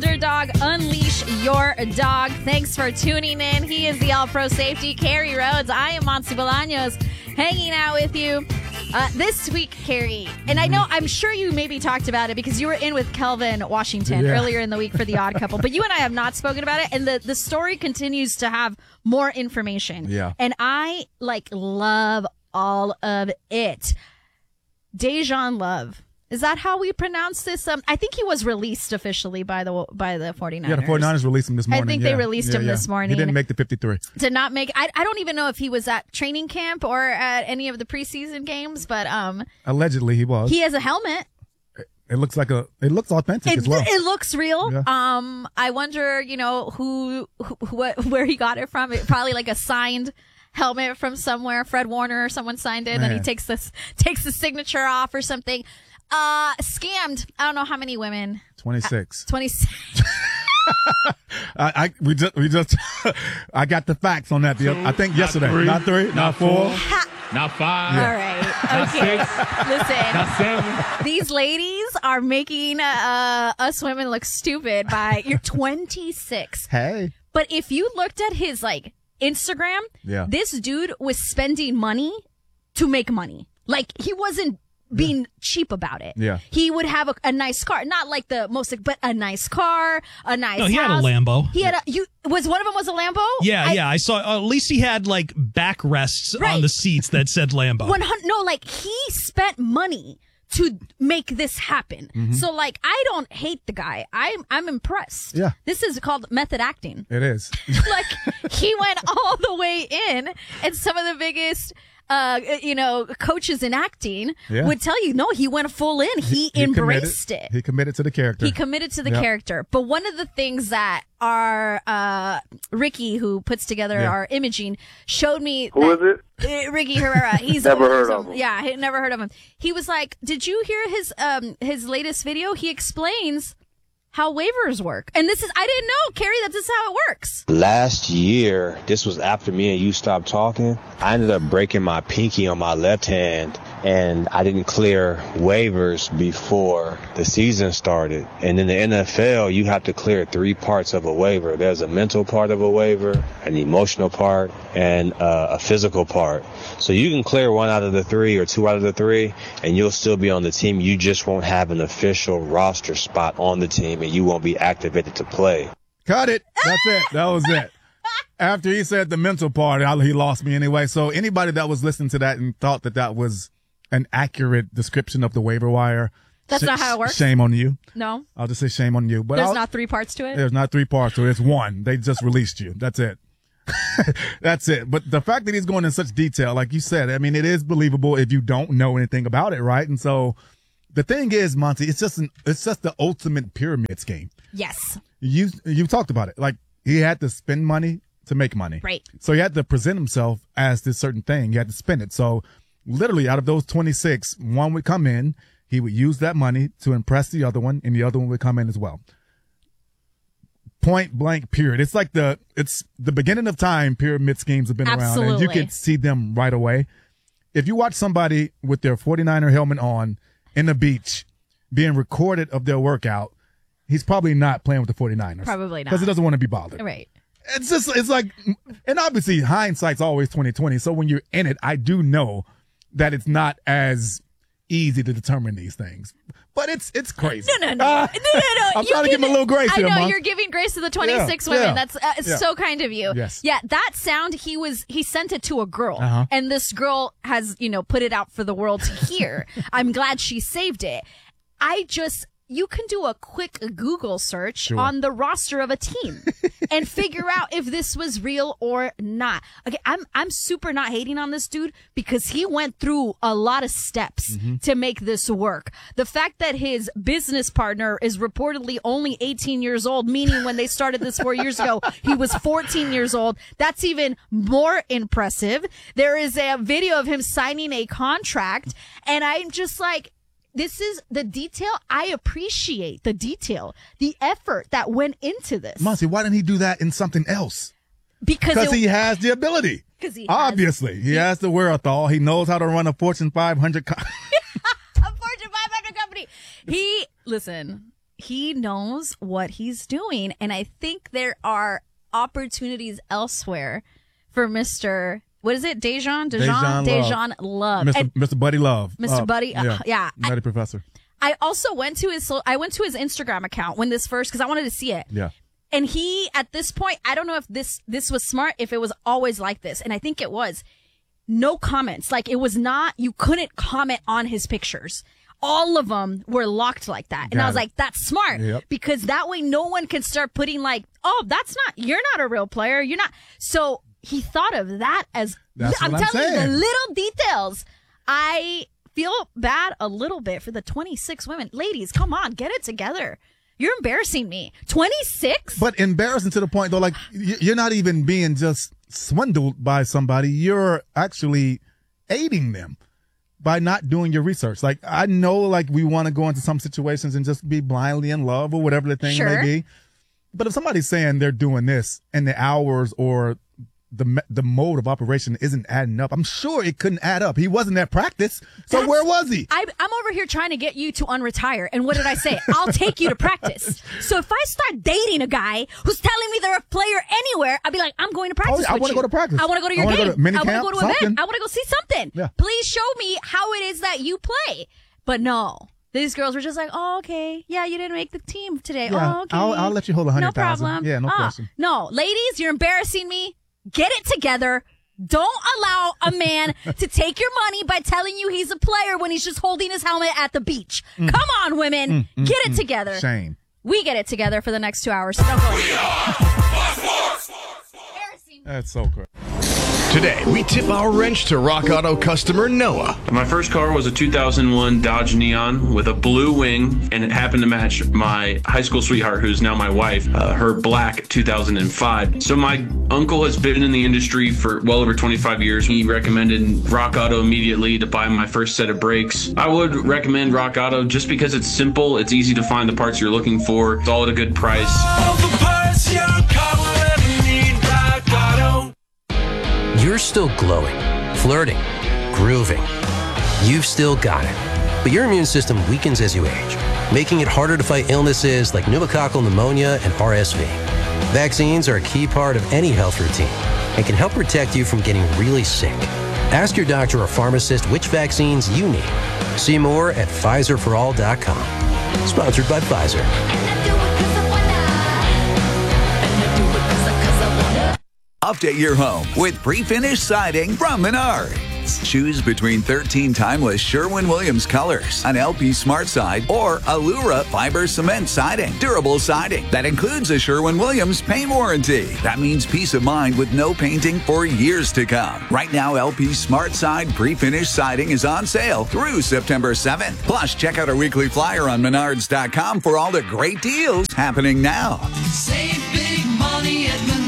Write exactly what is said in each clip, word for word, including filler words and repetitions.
Underdog, unleash your dog. Thanks for tuning in. He is the All-Pro Safety, Carrie Rhodes. I am Monty Bolaños, hanging out with you uh, this week, Carrie. And I know, I'm sure you maybe talked about it because you were in with Kelvin Washington yeah. earlier in the week for The Odd Couple. But you and I have not spoken about it. And the, the story continues to have more information. Yeah. And I, like, love all of it. Dejan Love. Is that how we pronounce this? Um, I think he was released officially by the by the 49ers. Yeah, the 49ers released him this morning. I think yeah. they released yeah, him yeah. this morning. He didn't make the fifty-three. Did not make. I I don't even know if he was at training camp or at any of the preseason games, but um, allegedly he was. He has a helmet. It looks like a. It looks authentic it, as well. It looks real. Yeah. Um, I wonder, you know, who, who what, where he got it from. It, probably like a signed helmet from somewhere. Fred Warner or someone signed it, Man. and he takes this takes the signature off or something. Uh, scammed. I don't know how many women. twenty-six. Uh, twenty-six. I, I, we just, we just, I got the facts on that. The, I think yesterday. Not three, not three, not, not four. Ha- not five. All right. Okay. Listen. Not seven. These ladies are making uh, us women look stupid by, you're twenty-six. Hey. But if you looked at his, like, Instagram, yeah. this dude was spending money to make money. Like, he wasn't being yeah. cheap about it. Yeah. He would have a, a nice car, not like the most, but a nice car, a nice No, he house. had a Lambo. He had a, you, was one of them was a Lambo? Yeah, I, yeah. I saw, uh, at least he had like backrests right. on the seats that said Lambo. one hundred No, like he spent money to make this happen. Mm-hmm. So like, I don't hate the guy. I'm, I'm impressed. Yeah. This is called method acting. It is. Like he went all the way in, and some of the biggest, uh, you know, coaches in acting yeah. would tell you, no, he went full in. He, he, he embraced committed, it. He committed to the character. He committed to the yep. character. But one of the things that our, uh, Ricky, who puts together yeah. our imaging, showed me. Who that, is it? Uh, Ricky Herrera. He's never heard some, of him. Yeah, he never heard of him. He was like, did you hear his, um, his latest video? He explains how waivers work. And this is, I didn't know, Carrie, that this is how it works. Last year, this was after me and you stopped talking. I ended up breaking my pinky on my left hand, and I didn't clear waivers before the season started. And in the N F L, you have to clear three parts of a waiver. There's a mental part of a waiver, an emotional part, and uh, a physical part. So you can clear one out of the three or two out of the three, and you'll still be on the team. You just won't have an official roster spot on the team, and you won't be activated to play. Cut it. That's it. That was it. After he said the mental part, he lost me anyway. So anybody that was listening to that and thought that that was an accurate description of the waiver wire, that's sh- not how it works. Shame on you. No. I'll just say shame on you. But there's I'll, not three parts to it? There's not three parts to it. It's one. They just released you. That's it. That's it. But the fact that he's going in such detail, like you said, I mean, it is believable if you don't know anything about it, right? And so the thing is, Monty, it's just an, it's just the ultimate pyramid scheme. Yes. You you talked about it. Like he had to spend money to make money. Right. So he had to present himself as this certain thing. He had to spend it. So literally out of those twenty-six, one would come in, he would use that money to impress the other one, and the other one would come in as well. Point blank period. It's like the, it's the beginning of time pyramid schemes have been Absolutely. around, and you can see them right away. If you watch somebody with their 49er helmet on in the beach being recorded of their workout, he's probably not playing with the 49ers. Probably not. Because he doesn't want to be bothered. Right. It's just, it's like, and obviously hindsight's always twenty twenty. So when you're in it, I do know that it's not as easy to determine these things. But it's it's crazy. No, no, no. Uh, no, no, no. I'm You trying to give him a little grace I here, know, Mom. you're giving grace to the twenty-six Yeah, women. yeah, That's uh, yeah. so kind of you. Yes. Yeah, that sound, he was, he sent it to a girl. Uh-huh. And this girl has, you know, put it out for the world to hear. I'm glad she saved it. I just, you can do a quick Google search Sure. on the roster of a team and figure out if this was real or not. Okay, I'm I'm super not hating on this dude because he went through a lot of steps Mm-hmm. to make this work. The fact that his business partner is reportedly only eighteen years old, meaning when they started this four years ago, he was fourteen years old. That's even more impressive. There is a video of him signing a contract, and I'm just like, this is the detail. I appreciate the detail, the effort that went into this. Monty, why didn't he do that in something else? Because Because it- he has the ability. Because he has- Obviously, he has the wherewithal. He knows how to run a Fortune five hundred. Co- a Fortune five hundred company. He, listen, he knows what he's doing. And I think there are opportunities elsewhere for Mister What is it? Dejan? Dejan? Dejan Dejan Love. Love. Mister And Mister Buddy Love. Mister Uh, Buddy. Uh, Yeah. yeah. Nutty I, Professor. I also went to his, I went to his Instagram account when this first, because I wanted to see it. Yeah. And he, at this point, I don't know if this, this was smart, if it was always like this. And I think it was. No comments. Like, it was not, you couldn't comment on his pictures. All of them were locked like that. And Got I was it. like, that's smart. Yep. Because that way no one can start putting like, oh, that's not, you're not a real player. You're not. So he thought of that as, That's I'm what I'm telling you, the saying. little details. I feel bad a little bit for the twenty-six women. Ladies, come on, get it together. You're embarrassing me. twenty-six? But embarrassing to the point, though, like, y- you're not even being just swindled by somebody. You're actually aiding them by not doing your research. Like, I know, like, we want to go into some situations and just be blindly in love or whatever the thing Sure. may be. But if somebody's saying they're doing this and the hours or the me- the mode of operation isn't adding up, I'm sure it couldn't add up. He wasn't at practice. So That's- where was he? I, I'm over here trying to get you to unretire. And what did I say? I'll take you to practice. So if I start dating a guy who's telling me they're a player anywhere, I'd be like, I'm going to practice. I with wanna you. go to practice. I want to go to your I wanna game. go to mini I want to camp, go to an event. something. I want to go see something. Yeah. Please show me how it is that you play. But no. These girls were just like, oh, okay. Yeah, you didn't make the team today. Yeah, oh, okay. I'll- I'll let you hold a No hundred thousand. problem. Yeah, no Uh, question. No, ladies, you're embarrassing me. Get it together. Don't allow a man to take your money by telling you he's a player when he's just holding his helmet at the beach. Mm. Come on, women. Get it together. Shame. We get it together for the next two hours. So don't go anywhere. Embarrassing. That's so cool. Today, we tip our wrench to Rock Auto customer Noah. My first car was a two thousand one Dodge Neon with a blue wing, and it happened to match my high school sweetheart, who's now my wife, uh, her black two thousand five. So my uncle has been in the industry for well over twenty-five years. He recommended Rock Auto immediately to buy my first set of brakes. I would recommend Rock Auto just because it's simple, it's easy to find the parts you're looking for, it's all at a good price. All the parts your car will ever need, Rock Auto. You're still glowing, flirting, grooving. You've still got it. But your immune system weakens as you age, making it harder to fight illnesses like pneumococcal pneumonia and R S V. Vaccines are a key part of any health routine and can help protect you from getting really sick. Ask your doctor or pharmacist which vaccines you need. See more at Pfizer for all dot com. Sponsored by Pfizer. Update your home with pre-finished siding from Menards. Choose between thirteen timeless Sherwin-Williams colors, an L P Smart Side, or Allura fiber cement siding. Durable siding that includes a Sherwin-Williams paint warranty. That means peace of mind with no painting for years to come. Right now, L P Smart Side pre-finished siding is on sale through September seventh. Plus, check out our weekly flyer on menards dot com for all the great deals happening now. Save big money at Menards.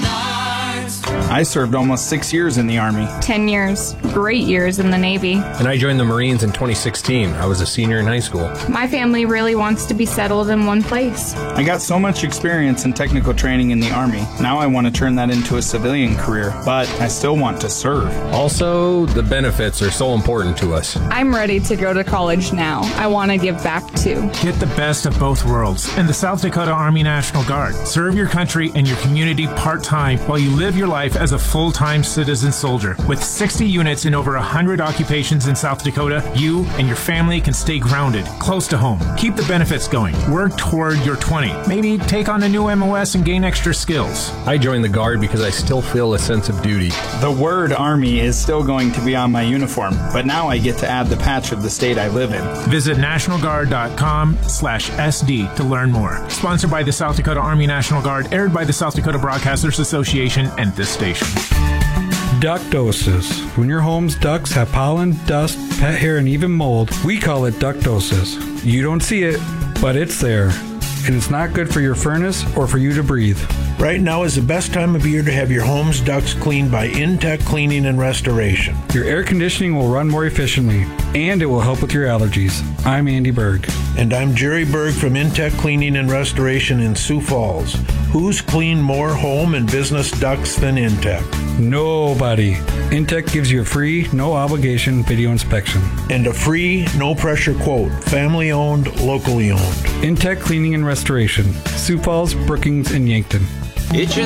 I served almost six years in the Army. ten years. Great years in the Navy. And I joined the Marines in twenty sixteen. I was a senior in high school. My family really wants to be settled in one place. I got so much experience and technical training in the Army. Now I want to turn that into a civilian career, but I still want to serve. Also, the benefits are so important to us. I'm ready to go to college now. I want to give back too. Get the best of both worlds in the South Dakota Army National Guard. Serve your country and your community part-time while you live your life as a full-time citizen soldier. With sixty units in over one hundred occupations in South Dakota, you and your family can stay grounded, close to home. Keep the benefits going. Work toward your twenty. Maybe take on a new M O S and gain extra skills. I joined the Guard because I still feel a sense of duty. The word Army is still going to be on my uniform, but now I get to add the patch of the state I live in. Visit national guard dot com slash S D to learn more. Sponsored by the South Dakota Army National Guard, aired by the South Dakota Broadcasters Association and this station. Ductosis. When your home's ducts have pollen, dust, pet hair, and even mold, we call it ductosis. You don't see it, but it's there. And it's not good for your furnace or for you to breathe. Right now is the best time of year to have your home's ducts cleaned by Intech Cleaning and Restoration. Your air conditioning will run more efficiently, and it will help with your allergies. I'm Andy Berg. And I'm Jerry Berg from Intech Cleaning and Restoration in Sioux Falls. Who's cleaned more home and business ducts than Intech? Nobody. Intech gives you a free, no obligation video inspection. And a free, no pressure quote. Family owned, locally owned. Intech Cleaning and Restoration. Sioux Falls, Brookings, and Yankton. Itch